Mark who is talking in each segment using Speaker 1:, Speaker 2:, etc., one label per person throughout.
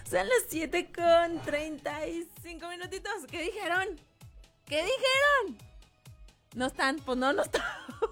Speaker 1: Son las 7:35 minutitos. ¿Qué dijeron? ¿Qué dijeron? No están, pues no están.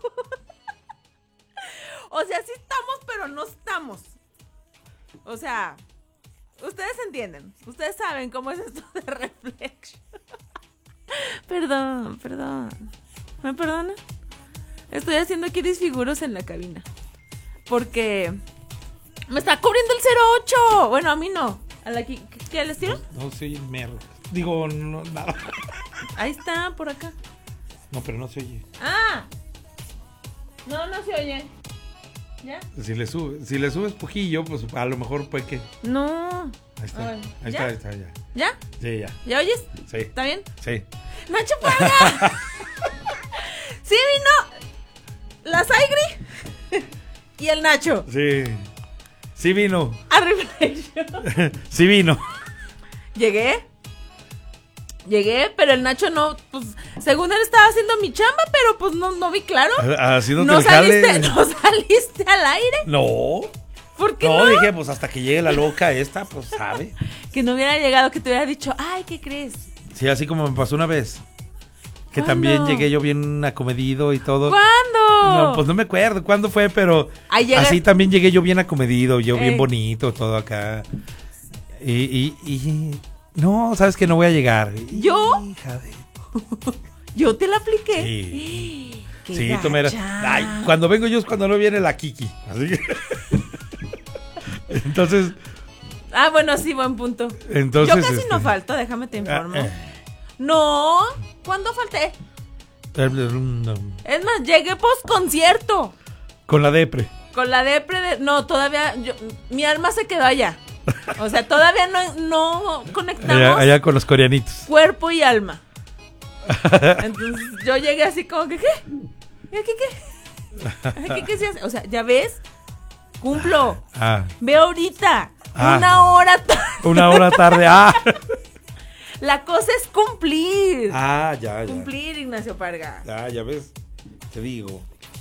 Speaker 1: O sea, sí estamos, pero no estamos. O sea, ustedes entienden. Ustedes saben cómo es esto de Reflection. Perdón. ¿Me perdonan? Estoy haciendo aquí disfiguros en la cabina. Porque me está cubriendo el 08. Bueno, a mí no. ¿A la que les tiro?
Speaker 2: No se oye merda. Digo, no, nada.
Speaker 1: Ahí está, por acá.
Speaker 2: No, pero no se oye.
Speaker 1: ¡Ah! No se oye. ¿Ya?
Speaker 2: Si le subes pujillo, pues a lo mejor puede que...
Speaker 1: No.
Speaker 2: Ahí está,
Speaker 1: Bueno,
Speaker 2: ahí
Speaker 1: ¿ya?
Speaker 2: está, ya.
Speaker 1: ¿Ya?
Speaker 2: Sí, ya.
Speaker 1: ¿Ya oyes?
Speaker 2: Sí.
Speaker 1: ¿Está bien?
Speaker 2: Sí.
Speaker 1: ¡Nacho Parga! Sí vino la Saigri y el Nacho.
Speaker 2: Sí. Sí vino.
Speaker 1: A Reflection.
Speaker 2: Sí vino.
Speaker 1: Llegué, pero el Nacho no, pues, según él estaba haciendo mi chamba, pero pues no vi claro.
Speaker 2: Haciéndote
Speaker 1: ¿No
Speaker 2: el jale.
Speaker 1: saliste al aire?
Speaker 2: No.
Speaker 1: ¿Por qué
Speaker 2: No,
Speaker 1: no?
Speaker 2: dije, pues hasta que llegue la loca esta, pues sabe.
Speaker 1: Que no hubiera llegado, que te hubiera dicho, ay, ¿qué crees?
Speaker 2: Sí, así como me pasó una vez. Que
Speaker 1: ¿Cuándo?
Speaker 2: también llegué yo bien acomedido y todo.
Speaker 1: ¿Cuándo?
Speaker 2: No, pues no me acuerdo cuándo fue, pero así también llegué yo bien acomedido, yo bien bonito, todo acá. Y no, sabes que no voy a llegar.
Speaker 1: ¿Yo?
Speaker 2: Hija de...
Speaker 1: Yo te la apliqué.
Speaker 2: Sí.
Speaker 1: Qué
Speaker 2: Sí, tú me eras...
Speaker 1: gacha.
Speaker 2: Ay, cuando vengo yo es cuando no viene la Kiki. Así que... Entonces...
Speaker 1: Ah, bueno, sí, buen punto.
Speaker 2: Entonces,
Speaker 1: yo casi no falto, déjame te informo.
Speaker 2: eh.
Speaker 1: No, ¿cuándo falté? Es más, llegué post concierto.
Speaker 2: Con la depre.
Speaker 1: Con la depre de... No, todavía... mi alma se quedó allá. O sea, todavía no conectamos
Speaker 2: Allá con los coreanitos.
Speaker 1: cuerpo y alma. Entonces yo llegué así como que, ¿qué? ¿Qué se hace? O sea, ¿ya ves? Cumplo. Ve ahorita. Una hora tarde.
Speaker 2: Una hora tarde.
Speaker 1: La cosa es cumplir.
Speaker 2: Ya.
Speaker 1: Cumplir, Ignacio Parga.
Speaker 2: Ya ves. Te digo.